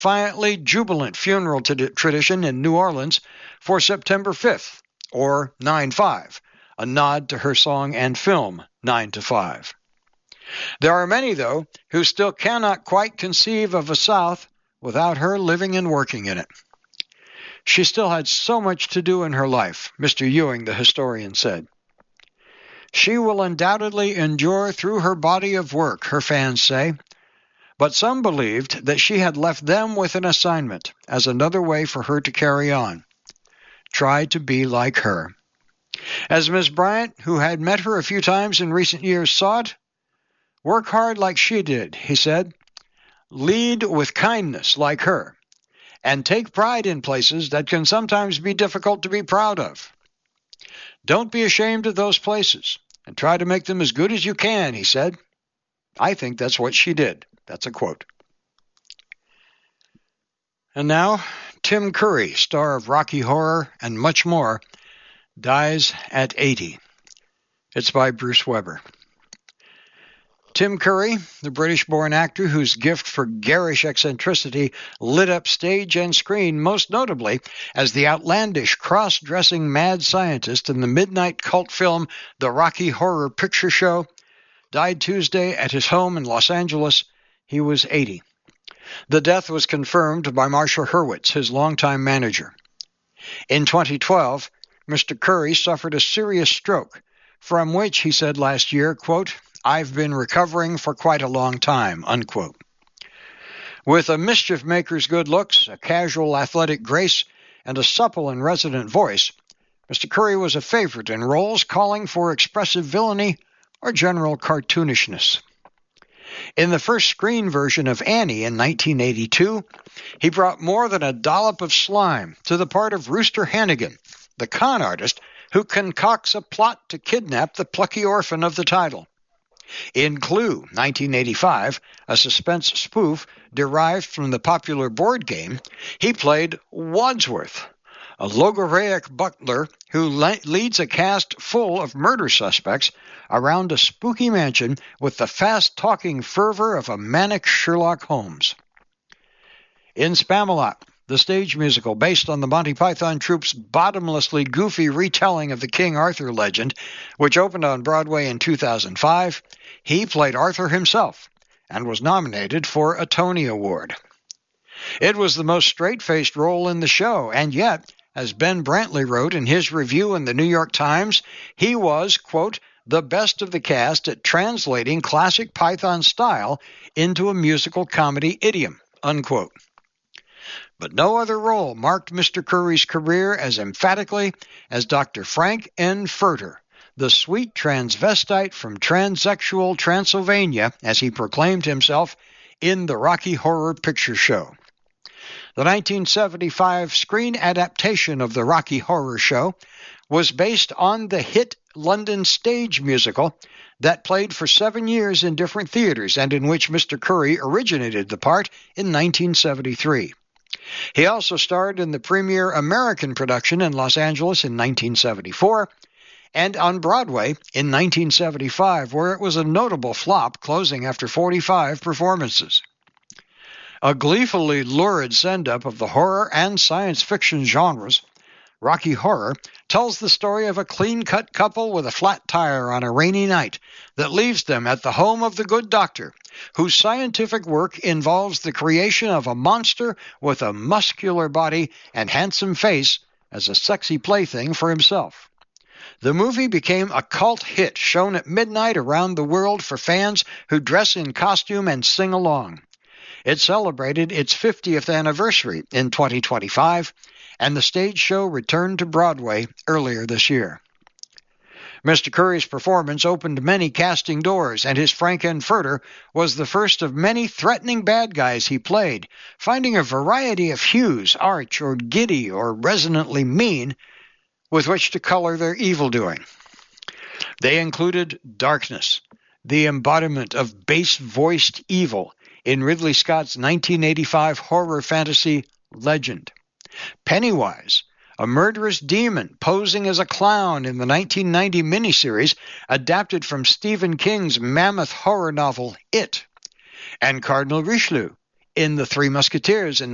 defiantly jubilant funeral tradition in New Orleans for September 5th, or 9/5, a nod to her song and film 9 to 5. There are many, though, who still cannot quite conceive of a South without her living and working in it. She still had so much to do in her life, Mr. Ewing, the historian, said. She will undoubtedly endure through her body of work, her fans say, but some believed that she had left them with an assignment as another way for her to carry on. Try to be like her. As Miss Bryant, who had met her a few times in recent years, saw it, work hard like she did, he said. Lead with kindness like her, and take pride in places that can sometimes be difficult to be proud of. Don't be ashamed of those places, and try to make them as good as you can, he said. I think that's what she did. That's a quote. And now, Tim Curry, star of Rocky Horror and much more, dies at 80. It's by Bruce Weber. Tim Curry, the British-born actor whose gift for garish eccentricity lit up stage and screen, most notably as the outlandish cross-dressing mad scientist in the midnight cult film The Rocky Horror Picture Show, died Tuesday at his home in Los Angeles. He was 80. The death was confirmed by Marcia Hurwitz, his longtime manager. In 2012, Mr. Curry suffered a serious stroke, from which he said last year, quote, I've been recovering for quite a long time, unquote. With a mischief-maker's good looks, a casual athletic grace, and a supple and resonant voice, Mr. Curry was a favorite in roles calling for expressive villainy or general cartoonishness. In the first screen version of Annie in 1982, he brought more than a dollop of slime to the part of Rooster Hannigan, the con artist who concocts a plot to kidnap the plucky orphan of the title. In Clue, 1985, a suspense spoof derived from the popular board game, he played Wadsworth, a logorrheic butler who leads a cast full of murder suspects around a spooky mansion with the fast-talking fervor of a manic Sherlock Holmes. In Spamalot, the stage musical based on the Monty Python troupe's bottomlessly goofy retelling of the King Arthur legend, which opened on Broadway in 2005, he played Arthur himself and was nominated for a Tony Award. It was the most straight-faced role in the show, and yet, as Ben Brantley wrote in his review in the New York Times, he was, quote, the best of the cast at translating classic Python style into a musical comedy idiom, unquote. But no other role marked Mr. Curry's career as emphatically as Dr. Frank N. Furter, the sweet transvestite from transsexual Transylvania, as he proclaimed himself, in the Rocky Horror Picture Show. The 1975 screen adaptation of the Rocky Horror Show was based on the hit London stage musical that played for 7 years in different theaters and in which Mr. Curry originated the part in 1973. He also starred in the premiere American production in Los Angeles in 1974 and on Broadway in 1975, where it was a notable flop, closing after 45 performances. A gleefully lurid send-up of the horror and science fiction genres, Rocky Horror tells the story of a clean-cut couple with a flat tire on a rainy night that leaves them at the home of the good doctor, whose scientific work involves the creation of a monster with a muscular body and handsome face as a sexy plaything for himself. The movie became a cult hit, shown at midnight around the world for fans who dress in costume and sing along. It celebrated its 50th anniversary in 2025, and the stage show returned to Broadway earlier this year. Mr. Curry's performance opened many casting doors, and his Frank N. Furter was the first of many threatening bad guys he played, finding a variety of hues, arch or giddy or resonantly mean, with which to color their evildoing. They included Darkness, the embodiment of bass-voiced evil in Ridley Scott's 1985 horror fantasy Legend; Pennywise, a murderous demon posing as a clown in the 1990 miniseries adapted from Stephen King's mammoth horror novel It; and Cardinal Richelieu in The Three Musketeers in